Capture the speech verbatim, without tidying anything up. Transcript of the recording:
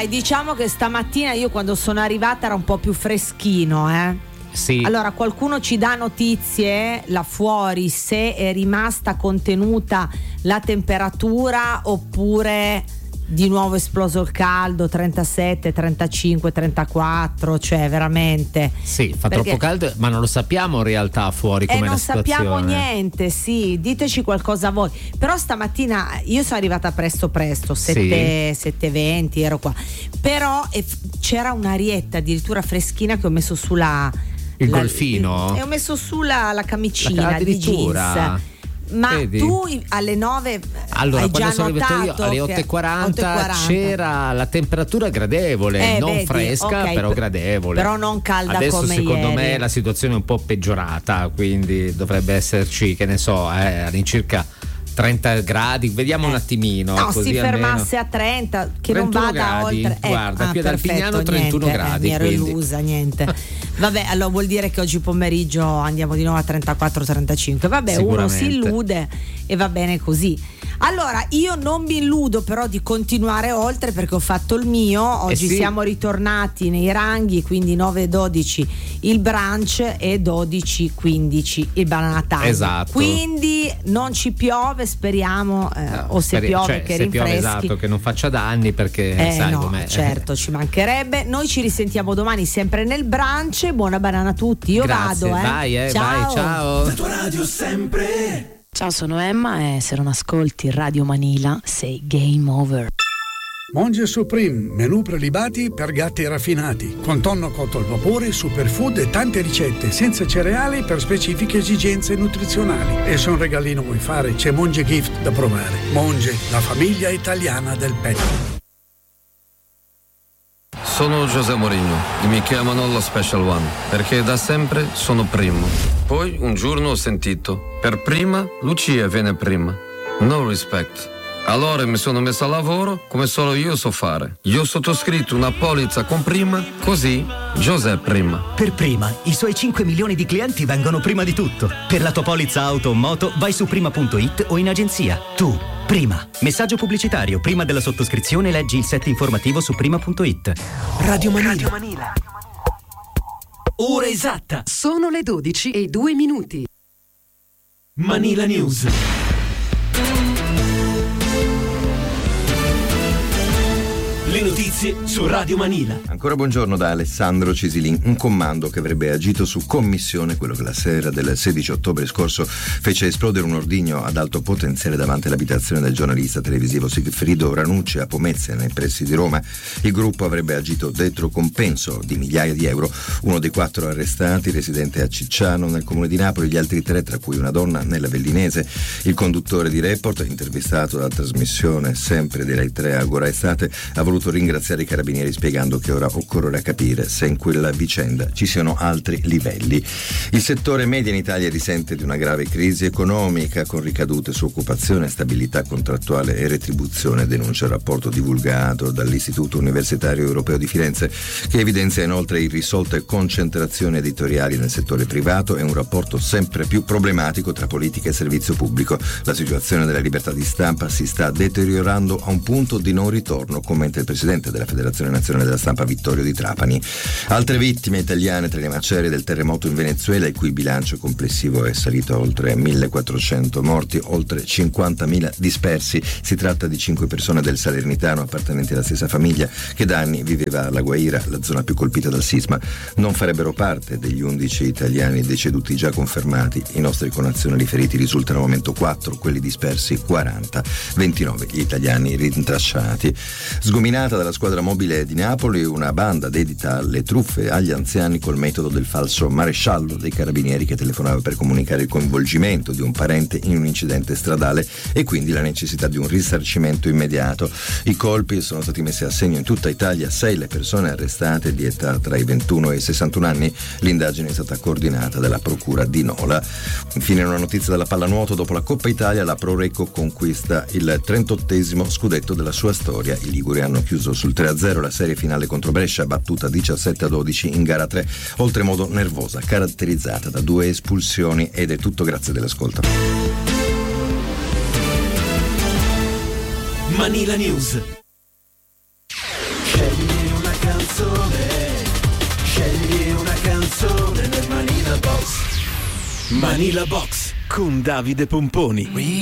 Diciamo che stamattina io quando sono arrivata era un po' più freschino, eh. Sì. Allora qualcuno ci dà notizie là fuori se è rimasta contenuta la temperatura oppure di nuovo esploso il caldo, trentasette, trentacinque, trentaquattro, cioè veramente. Sì, fa Perché... troppo caldo, ma non lo sappiamo in realtà fuori com'è eh, la situazione. non sappiamo niente, sì, diteci qualcosa voi. Però stamattina io sono arrivata presto presto, sette e venti ero qua. Però eh, c'era un'arietta addirittura freschina che ho messo sulla il la, golfino? E ho messo su la, la camicina la, di jeans. Ma Vedi? tu alle nove allora, hai quando già sono arrivato io alle otto e quaranta c'era la temperatura gradevole, eh, non vedi, fresca, okay, però gradevole. Però non calda adesso come secondo ieri. me la situazione è un po' peggiorata, quindi dovrebbe esserci, che ne so, eh, all'incirca trenta gradi, vediamo eh. un attimino. No, così si fermasse almeno. a trenta, che non vada gradi, oltre. Eh, guarda, ah, qui ad perfetto, Alpignano trentuno niente, gradi. Eh, mi ero quindi. illusa, niente. Vabbè, allora vuol dire che oggi pomeriggio andiamo di nuovo a trentaquattro trentacinque. Vabbè, uno si illude e va bene così. Allora, io non mi illudo però di continuare oltre perché ho fatto il mio. Oggi eh sì. siamo ritornati nei ranghi, quindi nove e dodici il brunch e dodici quindici il banana time. Esatto. Quindi non ci piove, speriamo, eh, no, o se speri- piove cioè, che se rinfreschi. piove, esatto, che non faccia danni perché eh, sai no, com'è. certo, ci mancherebbe. Noi ci risentiamo domani sempre nel brunch. Buona banana a tutti. Io Grazie, vado, eh. vai, eh, ciao. vai, ciao. La tua radio sempre. Ciao, sono Emma e se non ascolti Radio Manila sei game over. Monge Supreme, menù prelibati per gatti raffinati, con tonno cotto al vapore, superfood e tante ricette senza cereali per specifiche esigenze nutrizionali. E se un regalino vuoi fare, c'è Monge Gift da provare. Monge, la famiglia italiana del pet. Sono José Mourinho e mi chiamano lo Special One perché da sempre sono primo. Poi un giorno ho sentito, per prima Lucia viene prima. No respect. Allora mi sono messo a lavoro come solo io so fare. Io ho sottoscritto una polizza con prima, così José prima. Per prima, i suoi cinque milioni di clienti vengono prima di tutto. Per la tua polizza auto o moto vai su prima punto it o in agenzia. Tu, prima. Messaggio pubblicitario. Prima della sottoscrizione leggi il set informativo su prima punto it. Radio Manila. Radio Manila. Ora esatta. Sono le dodici e due minuti. Manila News. Le notizie su Radio Manila. Ancora buongiorno da Alessandro Cisilin. Un comando che avrebbe agito su commissione, quello che la sera del sedici ottobre scorso fece esplodere un ordigno ad alto potenziale davanti all'abitazione del giornalista televisivo Sigfrido Ranucci a Pomezia, nei pressi di Roma. Il gruppo avrebbe agito dietro compenso di migliaia di euro. Uno dei quattro arrestati, residente a Cicciano nel comune di Napoli, gli altri tre, tra cui una donna, nella Vellinese. Il conduttore di Report, intervistato dalla trasmissione sempre di Rai tre Agora Estate, ha voluto ringraziare i carabinieri spiegando che ora occorrerà capire se in quella vicenda ci siano altri livelli. Il settore media in Italia risente di una grave crisi economica con ricadute su occupazione, stabilità contrattuale e retribuzione, denuncia il rapporto divulgato dall'Istituto Universitario Europeo di Firenze, che evidenzia inoltre irrisolte concentrazioni editoriali nel settore privato e un rapporto sempre più problematico tra politica e servizio pubblico. La situazione della libertà di stampa si sta deteriorando a un punto di non ritorno, commenta il presidente della Federazione Nazionale della Stampa Vittorio Di Trapani. Altre vittime italiane tra le macerie del terremoto in Venezuela, il cui bilancio complessivo è salito a oltre millequattrocento morti, oltre cinquantamila dispersi. Si tratta di cinque persone del Salernitano appartenenti alla stessa famiglia che da anni viveva alla Guaira, la zona più colpita dal sisma. Non farebbero parte degli undici italiani deceduti già confermati. I nostri connazionali feriti risultano al momento quattro, quelli dispersi quaranta, ventinove gli italiani rintracciati. Sgominata dalla squadra mobile di Napoli, una banda dedita alle truffe agli anziani col metodo del falso maresciallo dei carabinieri che telefonava per comunicare il coinvolgimento di un parente in un incidente stradale e quindi la necessità di un risarcimento immediato. I colpi sono stati messi a segno in tutta Italia, sei le persone arrestate di età tra i ventuno e i sessantuno anni. L'indagine è stata coordinata dalla procura di Nola. Infine una notizia dalla pallanuoto: dopo la Coppa Italia la Pro Recco conquista il trentottesimo scudetto della sua storia. I liguri hanno chiuso sul tre a zero la serie finale contro Brescia, battuta diciassette a dodici in gara tre, oltremodo nervosa, caratterizzata da due espulsioni. Ed è tutto, grazie dell'ascolto. Manila News. canzone, scegli una canzone nel Manila Box. Manila Box con Davide Pomponi.